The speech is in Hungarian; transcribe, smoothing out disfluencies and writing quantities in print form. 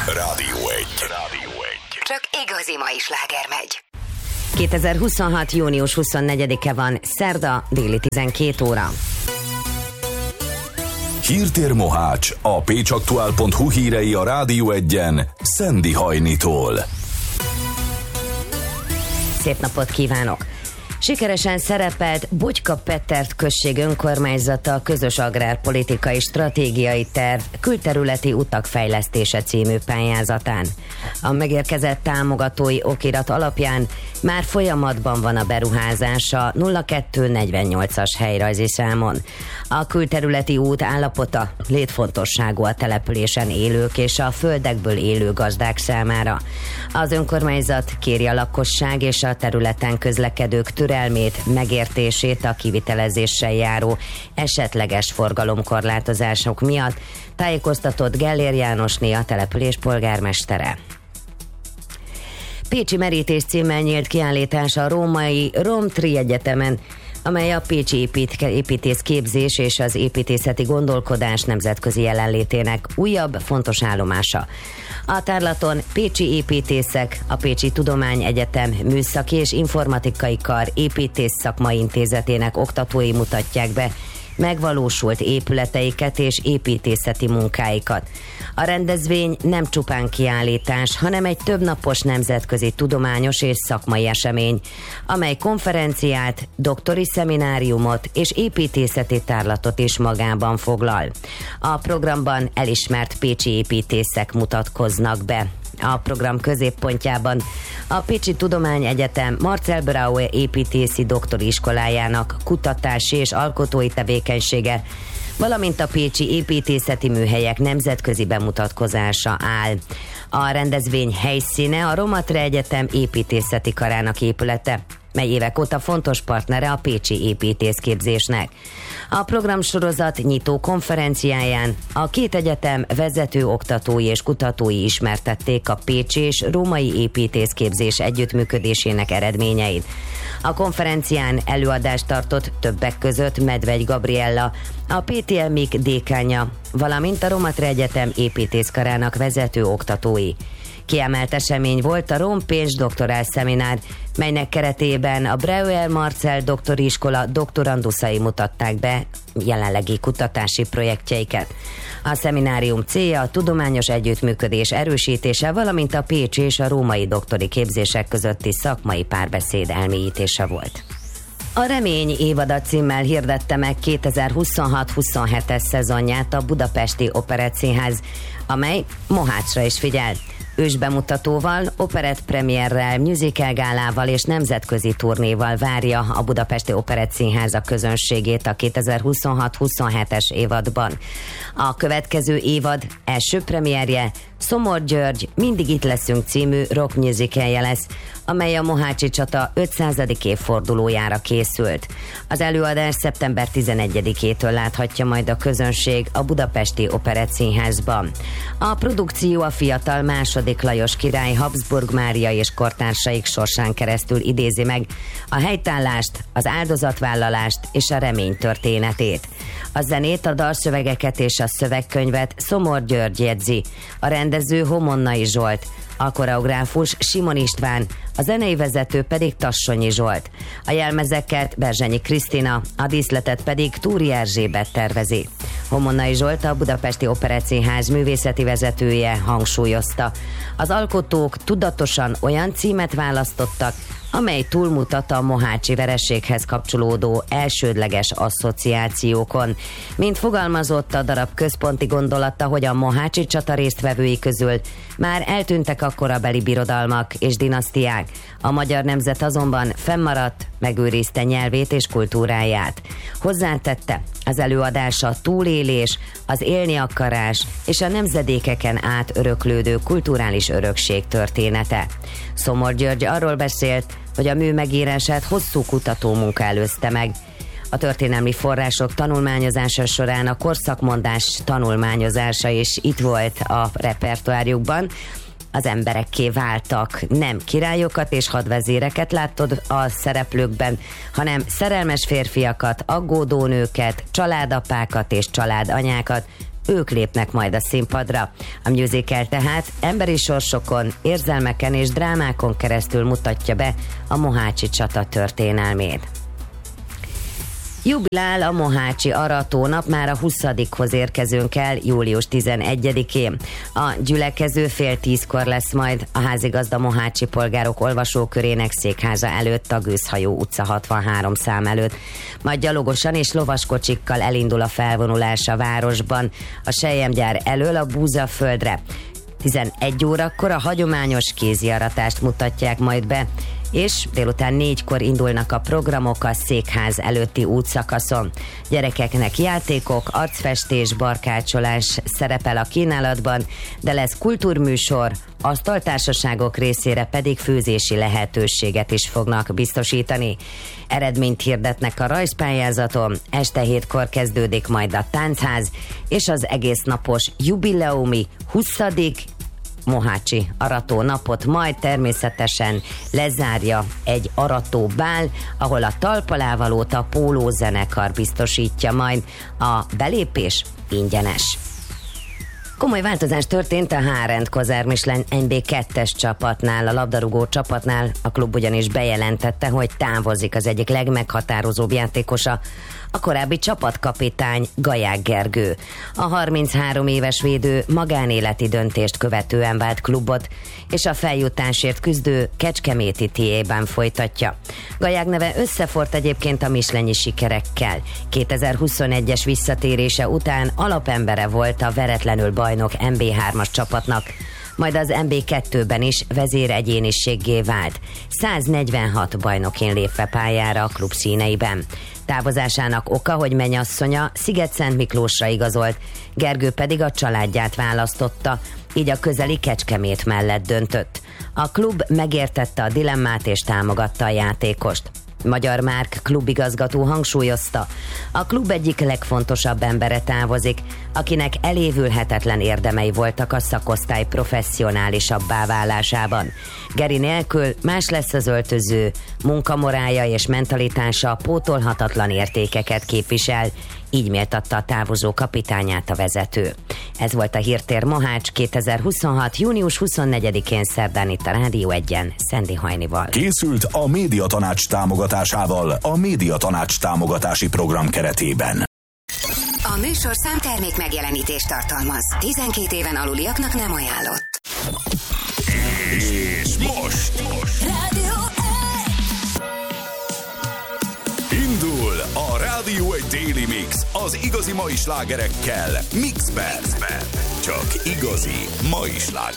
Rádió 1. Csak igazi mai sláger megy. 2026. június 24-e van, szerda, déli 12 óra. Hírtér Mohács, a pécsaktuál.hu hírei a Rádió 1-en Szendi Hajnitól. Szép napot kívánok! Sikeresen szerepelt Bogyka Pettert község önkormányzata közös agrárpolitikai stratégiai terv külterületi utak fejlesztése című pályázatán. A megérkezett támogatói okirat alapján már folyamatban van a beruházása 0248-as helyrajzi számon. A külterületi út állapota létfontosságú a településen élők és a földekből élő gazdák számára. Az önkormányzat kéri a lakosság és a területen közlekedők türelmét, megértését a kivitelezéssel járó esetleges forgalomkorlátozások miatt, tájékoztatott Gellér Jánosné, a település polgármestere. Pécsi merítés címmel nyílt kiállítás a római Romtri Egyetemen, amely a pécsi építészképzés és az építészeti gondolkodás nemzetközi jelenlétének újabb fontos állomása. A tárlaton pécsi építészek, a Pécsi Tudományegyetem Műszaki és Informatikai Kar Építész Szakmai Intézetének oktatói mutatják be megvalósult épületeiket és építészeti munkáikat. A rendezvény nem csupán kiállítás, hanem egy többnapos nemzetközi tudományos és szakmai esemény, amely konferenciát, doktori szemináriumot és építészeti tárlatot is magában foglal. A programban elismert pécsi építészek mutatkoznak be. A program középpontjában a Pécsi Tudományegyetem Marcel Brauer építészi doktori iskolájának kutatási és alkotói tevékenysége, valamint a pécsi építészeti műhelyek nemzetközi bemutatkozása áll. A rendezvény helyszíne a Romatre Egyetem építészeti karának épülete, mely évek óta fontos partnere a pécsi építészképzésnek. A programsorozat nyitó konferenciáján a két egyetem vezető oktatói és kutatói ismertették a pécsi és római építészképzés együttműködésének eredményeit. A konferencián előadást tartott többek között Medvegy Gabriella, a PTM-ik dékánya, valamint a Romatre Egyetem építészkarának vezető oktatói. Kiemelt esemény volt a Rompés doktorál szeminár, melynek keretében a Breuer Marcel doktori iskola doktoranduszai mutatták be jelenlegi kutatási projektjeiket. A szeminárium célja a tudományos együttműködés erősítése, valamint a pécsi és a római doktori képzések közötti szakmai párbeszéd elmélyítése volt. A Remény évadat címmel hirdette meg 2026-27-es szezonját a Budapesti Operettszínház, amely Mohácsra is figyel. Ősbemutatóval, operettpremierrel, musical gálával és nemzetközi turnéval várja a Budapesti Operettszínház a közönségét a 2026-27-es évadban. A következő évad első premierje Szomor György Mindig itt leszünk című rock musicalje lesz, amely a Mohácsi csata 500. évfordulójára készült. Az előadás szeptember 11-től láthatja majd a közönség a Budapesti Operettszínházban. A produkció a fiatal második Lajos király, Habsburg Mária és kortársaik sorsán keresztül idézi meg a helytállást, az áldozatvállalást és a remény történetét. A zenét, a dalszövegeket és a szövegkönyvet Szomor György jegyzi, a rendező Homonnai Zsolt, a koreográfus Simon István, a zenei vezető pedig Tassonyi Zsolt. A jelmezeket Berzsenyi Krisztina, a díszletet pedig Túri Erzsébet tervezi. Homonnai Zsolt, a Budapesti Operettszínház művészeti vezetője hangsúlyozta: az alkotók tudatosan olyan címet választottak, amely túlmutat a mohácsi vereséghez kapcsolódó elsődleges asszociációkon. Mint fogalmazott, a darab központi gondolata, hogy a mohácsi csata résztvevői közül már eltűntek a korabeli birodalmak és dinasztiák, a magyar nemzet azonban fennmaradt, megőrizte nyelvét és kultúráját. Hozzátette, az előadás a túlélés, az élni akarás és a nemzedékeken át öröklődő kulturális örökség története. Szomor György arról beszélt, hogy a mű megírását hosszú kutatómunka előzte meg. A történelmi források tanulmányozása során a korszakmondás tanulmányozása is itt volt a repertoárjukban. Az emberekké váltak, nem királyokat és hadvezéreket látod a szereplőkben, hanem szerelmes férfiakat, aggódó nőket, családapákat és családanyákat, ők lépnek majd a színpadra. A musical tehát emberi sorsokon, érzelmeken és drámákon keresztül mutatja be a mohácsi csata történelmét. Jubilál a mohácsi aratónap, már a 20-hoz érkezünk el, július 11-én. A gyülekező 9:30 lesz majd a házigazda Mohácsi Polgárok Olvasókörének székháza előtt, a Gőzhajó utca 63 szám előtt. Majd gyalogosan és lovaskocsikkal elindul a felvonulás a városban, a selyemgyár elől a Búzaföldre. 11 órakor a hagyományos kéziaratást mutatják majd be, és délután 4-kor indulnak a programok a székház előtti útszakaszon. Gyerekeknek játékok, arcfestés, barkácsolás szerepel a kínálatban, de lesz kultúrműsor, asztaltársaságok részére pedig főzési lehetőséget is fognak biztosítani. Eredményt hirdetnek a rajzpályázaton, este 7-kor kezdődik majd a táncház, és az egésznapos jubileumi 20. mohácsi arató napot majd természetesen lezárja egy aratóbál, ahol a talpalávalót a Póló zenekar biztosítja majd. A belépés ingyenes. Komoly változás történt a Hárend Kozármislány NB2-es csapatnál, a labdarúgó csapatnál. A klub ugyanis bejelentette, hogy távozik az egyik legmeghatározóbb játékosa, a korábbi csapatkapitány Gaják Gergő. A 33 éves védő magánéleti döntést követően vált klubot, és a feljutásért küzdő Kecskeméti TIE-ben folytatja. Gaják neve összefort egyébként a mislenyi sikerekkel. 2021-es visszatérése után alapembere volt a veretlenül bajnok MB3-as csapatnak, majd az MB2-ben is vezéregyéniséggé vált. 146 bajnokin lépve pályára a klub színeiben. Távozásának oka, hogy mennyasszonya Sziget-Szent Miklósra igazolt, Gergő pedig a családját választotta, így a közeli Kecskemét mellett döntött. A klub megértette a dilemmát és támogatta a játékost. Magyar Márk klubigazgató hangsúlyozta, a klub egyik legfontosabb embere távozik, akinek elévülhetetlen érdemei voltak a szakosztály professzionálisabbá válásában. Geri nélkül más lesz az öltöző, munkamorálja és mentalitása pótolhatatlan értékeket képvisel, így méltatta a távozó kapitányát a vezető. Ez volt a Hírtér Mohács 2026. június 24-én szerdán itt a Rádió 1-en Szendi Hajnival. Készült a Médiatanács támogatásával a Médiatanács támogatási program keretében. A műsorszám termék megjelenítést tartalmaz. 12 éven aluliaknak nem ajánlott. És most Rádió 1! indul a Rádió 1 Daily Mix az igazi mai slágerekkel Mixben. Csak igazi mai slágerek.